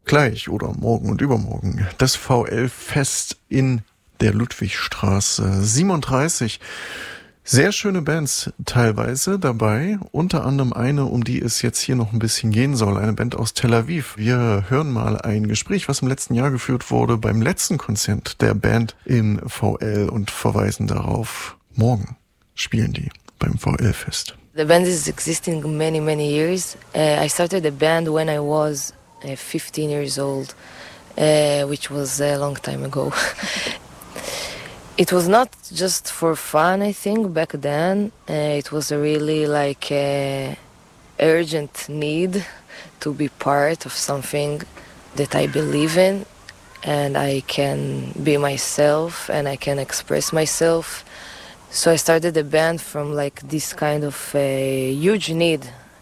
Gleich oder morgen und übermorgen das VL-Fest in der Ludwigstraße 37. Sehr schöne Bands teilweise dabei, unter anderem eine, um die es jetzt hier noch ein bisschen gehen soll, eine Band aus Tel Aviv. Wir hören mal ein Gespräch, was im letzten Jahr geführt wurde beim letzten Konzert der Band im VL und verweisen darauf, morgen spielen die beim VL-Fest. The band is existing many years. I started the band when I was 15 years old, which was a long time ago. It was not just for fun, I think, back then. It was a really like urgent need to be part of something that I believe in, and I can be myself and I can express myself. So I started the band from like this kind of a huge need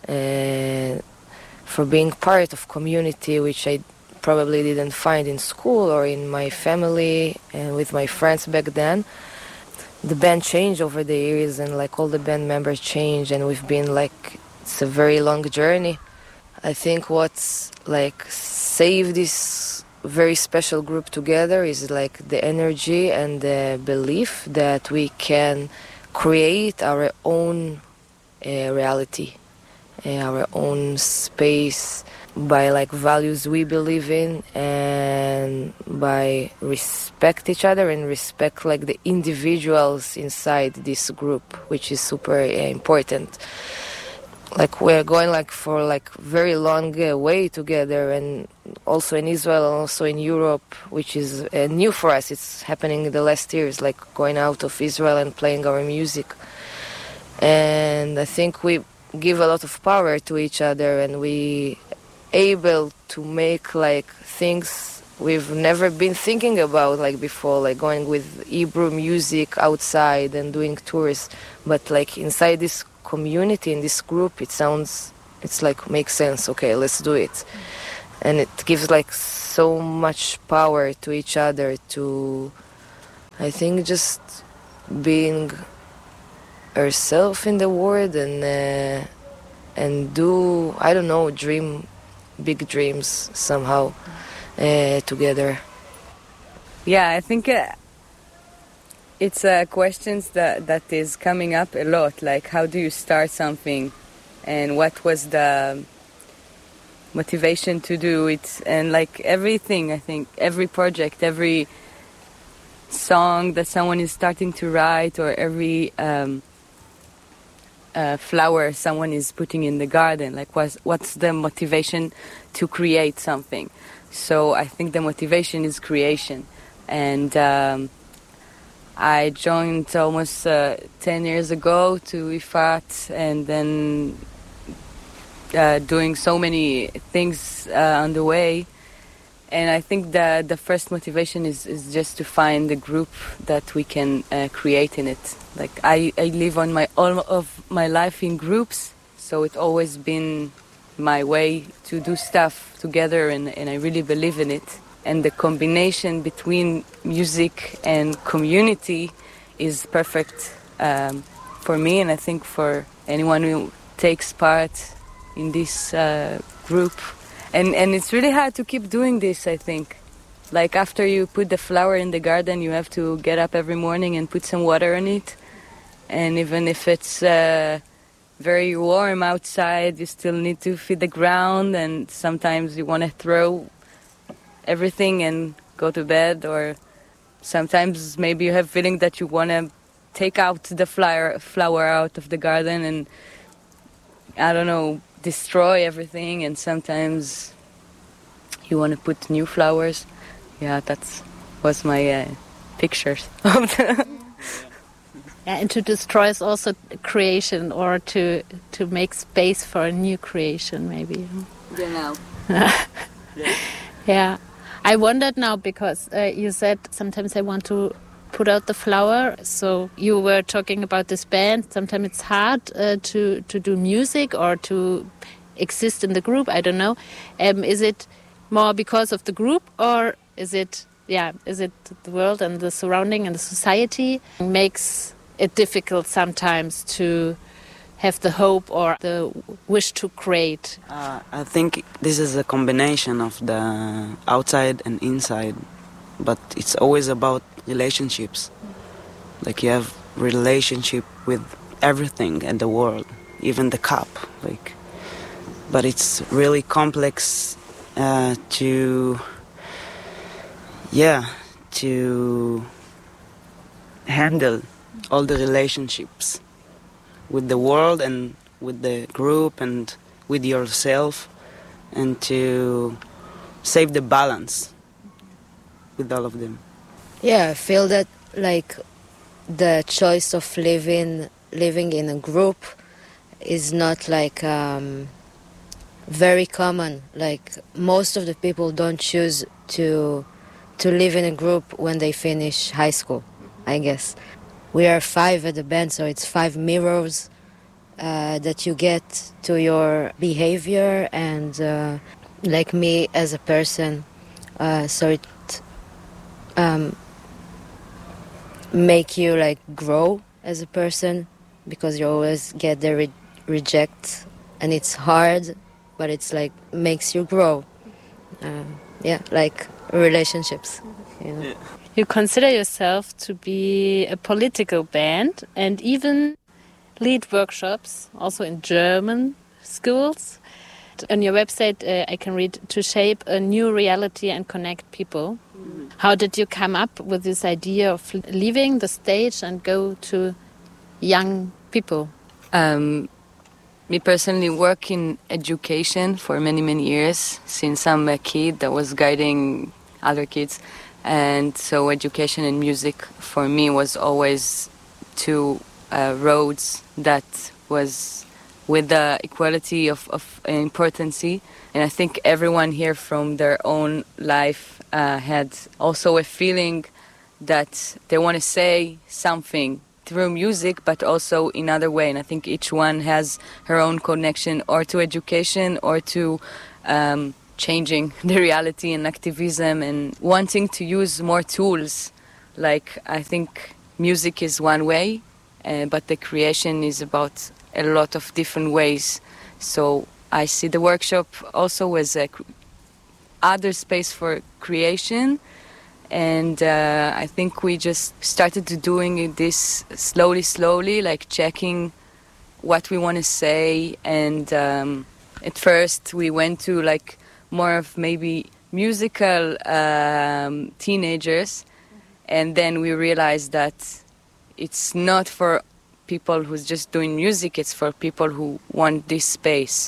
for being part of community, which I probably didn't find in school or in my family and with my friends back then. The band changed over the years, and like all the band members changed, and we've been like, it's a very long journey. I think what's like saved this very special group together is like the energy and the belief that we can create our own reality, our own space, by like values we believe in, and by respect each other and respect like the individuals inside this group, which is super important. Like we're going like for like very long way together, and also in Israel and also in Europe, which is new for us. It's happening in the last years, like going out of Israel and playing our music. And I think we give a lot of power to each other, and we able to make like things we've never been thinking about like before, like going with Hebrew music outside and doing tours, but like inside this community, in this group, it's like makes sense. Okay, let's do it. And it gives like so much power to each other to, I think, just being herself in the world and do, I don't know, dream big dreams somehow together. Yeah, I think it's questions that is coming up a lot, like how do you start something and what was the motivation to do it, and like everything, I think every project, every song that someone is starting to write, or every flower someone is putting in the garden, like what's the motivation to create something. So I think the motivation is creation. And I joined almost 10 years ago to Ifat, and then doing so many things on the way. And I think that the first motivation is just to find a group that we can create in it. Like I live on all of my life in groups, so it's always been my way to do stuff together, and I really believe in it. And the combination between music and community is perfect for me, and I think for anyone who takes part in this group. And it's really hard to keep doing this, I think. Like after you put the flower in the garden, you have to get up every morning and put some water on it. And even if it's very warm outside, you still need to feed the ground, and sometimes you want to throw everything and go to bed, or sometimes maybe you have feeling that you want to take out the flower out of the garden and, I don't know, destroy everything, and sometimes you want to put new flowers. Yeah, that was my pictures. Yeah, and to destroy is also creation, or to make space for a new creation, maybe. Genau. Yeah. I wondered now, because you said sometimes I want to put out the flower. So you were talking about this band. Sometimes it's hard to do music or to exist in the group. I don't know. Is it more because of the group, or is it the world and the surrounding and the society makes it difficult sometimes to have the hope or the wish to create? I think this is a combination of the outside and inside, but it's always about relationships. Like you have relationship with everything in the world, even the cup. But it's really complex to handle all the relationships with the world and with the group and with yourself, and to save the balance with all of them. Yeah, I feel that like the choice of living in a group is not like very common. Like most of the people don't choose to live in a group when they finish high school, I guess. We are 5 at the band, so it's 5 mirrors that you get to your behavior and like me as a person. So it make you like grow as a person, because you always get the reject, and it's hard, but it's like makes you grow. Like relationships. You know? Yeah. You consider yourself to be a political band and even lead workshops, also in German schools. On your website, I can read, to shape a new reality and connect people. Mm-hmm. How did you come up with this idea of leaving the stage and go to young people? Me personally work in education for many, many years, since I'm a kid that was guiding other kids. And so education and music for me was always two roads that was with the equality of importance. And I think everyone here from their own life had also a feeling that they want to say something through music, but also in other way. And I think each one has her own connection or to education or to changing the reality and activism and wanting to use more tools. Like, I think music is one way, but the creation is about a lot of different ways. So I see the workshop also as a other space for creation. And I think we just started to doing this slowly, like checking what we want to say. And at first we went to like more of maybe musical teenagers, and then we realized that it's not for people who's just doing music, it's for people who want this space.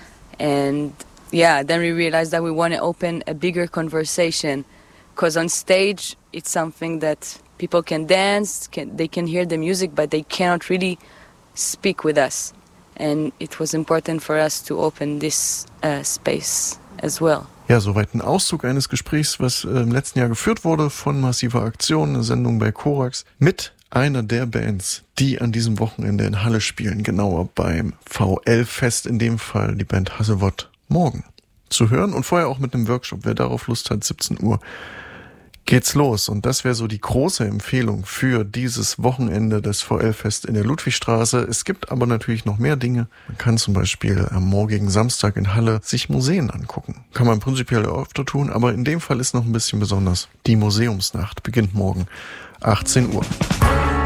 And then we realized that we want to open a bigger conversation, because on stage it's something that people can dance, they can hear the music, but they cannot really speak with us. And it was important for us to open this space as well. Ja, soweit ein Auszug eines Gesprächs, was im letzten Jahr geführt wurde von Massive Aktion, eine Sendung bei Korax, mit einer der Bands, die an diesem Wochenende in Halle spielen, genauer beim VL-Fest, in dem Fall die Band Hasselwatt, morgen zu hören und vorher auch mit einem Workshop. Wer darauf Lust hat, 17 Uhr geht's los. Und das wäre so die große Empfehlung für dieses Wochenende, das VL-Fest in der Ludwigstraße. Es gibt aber natürlich noch mehr Dinge. Man kann zum Beispiel am morgigen Samstag in Halle sich Museen angucken. Kann man prinzipiell öfter tun, aber in dem Fall ist noch ein bisschen besonders. Die Museumsnacht beginnt morgen 18 Uhr.